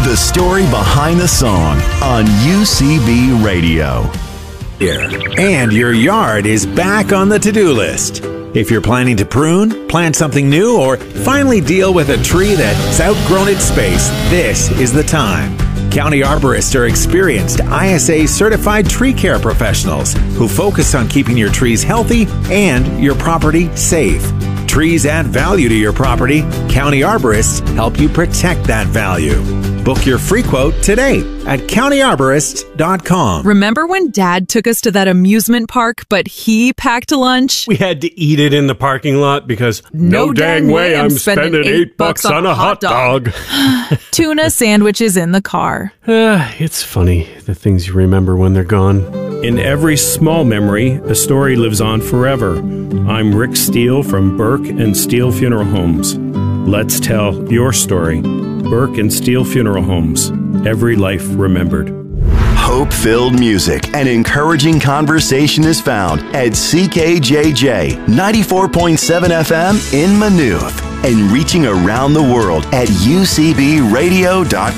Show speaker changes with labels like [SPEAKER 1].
[SPEAKER 1] The story behind the song on UCB Radio.
[SPEAKER 2] And your yard is back on the to-do list. If you're planning to prune, plant something new, or finally deal with a tree that's outgrown its space, this is the time. County arborists are experienced ISA-certified tree care professionals who focus on keeping your trees healthy and your property safe. Trees add value to your property. County arborists help you protect that value. Book your free quote today at countyarborist.com.
[SPEAKER 3] Remember when Dad took us to that amusement park, but he packed a lunch?
[SPEAKER 4] We had to eat it in the parking lot because no dang way I'm spending $8 on a hot dog.
[SPEAKER 3] Tuna sandwiches in the car.
[SPEAKER 4] It's funny, the things you remember when they're gone. In every small memory, a story lives on forever. I'm Rick Steele from Burke and Steele Funeral Homes. Let's tell your story. Burke and Steele Funeral Homes. Every life remembered.
[SPEAKER 1] Hope-filled music and encouraging conversation is found at CKJJ 94.7 FM in Maynooth and reaching around the world at ucbradio.com.